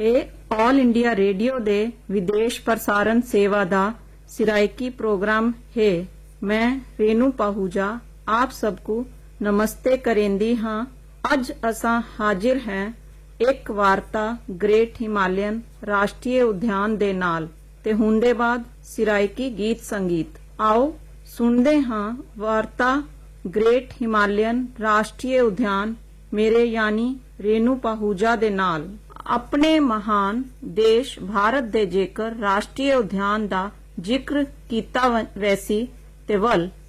ਇਹ all India radio ਦੇ ਵਿਦੇਸ਼ ਪ੍ਰਸਾਰਣ ਸੇਵਾ ਦਾ सिराइकी प्रोग्राम है। मैं रेनू पाहूजा आप सबको नमस्ते करेंदी हाँ। अज असां हाजिर हैं एक वार्ता ग्रेट हिमालयन राष्ट्रीय उद्यान दे नाल ते हुंदे बाद सिराइकी गीत संगीत। आओ सुनदे हाँ वार्ता ग्रेट हिमालयन राष्ट्रीय उद्यान मेरे यानी रेनू पाहूजा दे नाल। अपने महान देश भारत दे जेकर राष्ट्रीय उद्यान दा जिक्र कीता वैसी ते वल